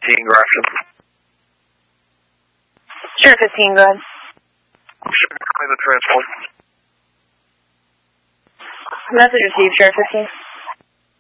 Gresham. Sure, 15, go ahead. Sure, the transport. Message received, Sheriff 15.